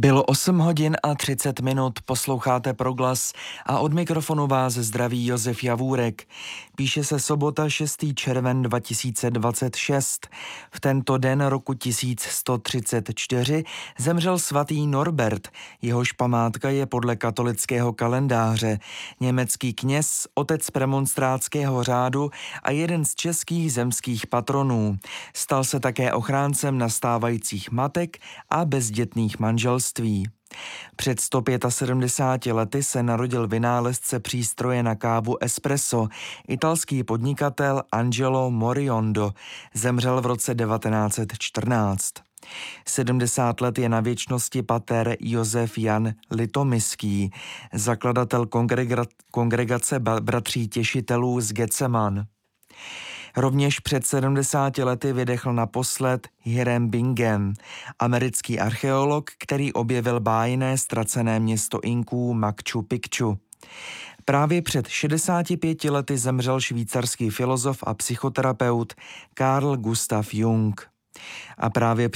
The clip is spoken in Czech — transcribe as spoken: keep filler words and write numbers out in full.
Bylo osm hodin a třicet minut, posloucháte Proglas a od mikrofonu vás zdraví Josef Javůrek. Píše se sobota šestý červen dva tisíce dvacet šest. V tento den roku tisíc sto třicet čtyři zemřel svatý Norbert, jehož památka je podle katolického kalendáře. Německý kněz, otec premonstrátského řádu a jeden z českých zemských patronů. Stal se také ochráncem nastávajících matek a bezdětných manželství. Před sto sedmdesáti pěti lety se narodil vynálezce přístroje na kávu espresso, italský podnikatel Angelo Moriondo. Zemřel v roce devatenáct set čtrnáct. sedmdesát let je na věčnosti pater Josef Jan Litomyský, zakladatel kongrega- kongregace bratří těšitelů z Getseman. Rovněž před sedmdesáti lety vydechl naposled Hiram Bingham, americký archeolog, který objevil bájné ztracené město Inků Machu Picchu. Právě před šedesáti pěti lety zemřel švýcarský filozof a psychoterapeut Carl Gustav Jung. A právě